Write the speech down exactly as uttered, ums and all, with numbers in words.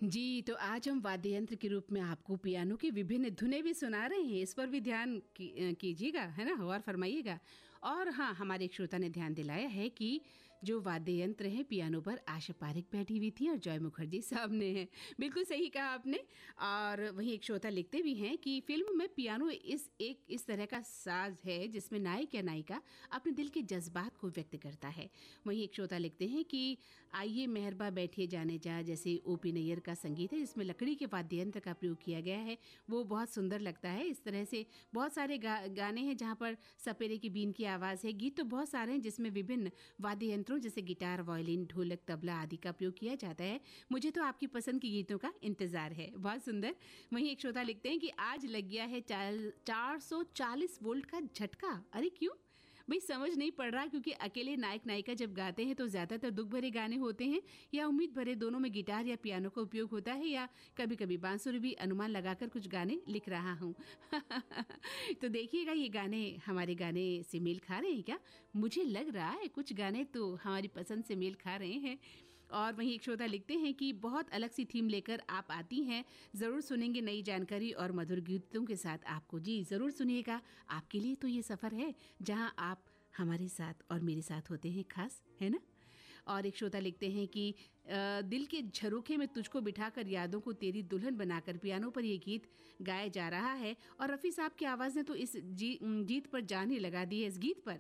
जी, तो आज हम वाद्य यंत्र के रूप में आपको पियानो की विभिन्न धुनें भी सुना रहे हैं। इस पर भी ध्यान की, कीजिएगा, है ना, और फरमाइएगा। और हाँ, हमारे एक श्रोता ने ध्यान दिलाया है कि जो वाद्य यंत्र है पियानो पर आशा पारिक बैठी हुई थी और जॉय मुखर्जी सामने हैं। बिल्कुल सही कहा आपने। और वहीं एक श्रोता लिखते भी हैं कि फिल्म में पियानो इस एक इस तरह का साज है जिसमें नायक या नायिका अपने दिल के जज्बात को व्यक्त करता है। वहीं एक श्रोता लिखते हैं कि आइए मेहरबा बैठिए जाने जा, जैसे ओपी नैयर का संगीत है जिसमें लकड़ी के वाद्य यंत्र का प्रयोग किया गया है, वो बहुत सुंदर लगता है। इस तरह से बहुत सारे गा, गाने हैं जहाँ पर सपेरे की बीन की आवाज़ है। गीत तो बहुत सारे हैं जिसमें विभिन्न वाद्य यंत्रों जैसे गिटार, वायलिन, ढोलक, तबला आदि का प्रयोग किया जाता है। मुझे तो आपकी पसंद के गीतों का इंतजार है। बहुत सुंदर। वहीं एक श्रोता लिखते हैं कि आज लग गया है चार सौ चालीस वोल्ट का झटका। अरे क्यों भाई, समझ नहीं पड़ रहा, क्योंकि अकेले नायक नायिका जब गाते हैं तो ज़्यादातर दुख भरे गाने होते हैं या उम्मीद भरे, दोनों में गिटार या पियानो का उपयोग होता है, या कभी कभी बांसुरी भी अनुमान लगाकर कुछ गाने लिख रहा हूँ। तो देखिएगा, ये गाने हमारे गाने से मेल खा रहे हैं क्या? मुझे लग रहा है कुछ गाने तो हमारी पसंद से मेल खा रहे हैं। और वहीं एक श्रोता लिखते हैं कि बहुत अलग सी थीम लेकर आप आती हैं, ज़रूर सुनेंगे नई जानकारी और मधुर गीतों के साथ आपको। जी ज़रूर सुनिएगा, आपके लिए तो ये सफ़र है जहां आप हमारे साथ और मेरे साथ होते हैं खास, है ना। और एक श्रोता लिखते हैं कि आ, दिल के झरोखे में तुझको बिठाकर यादों को तेरी दुल्हन बनाकर पियानो पर यह गीत गाया जा रहा है। और रफ़ी साहब की आवाज़ ने तो इस जी, जीत पर जान ही लगा दी है। इस गीत पर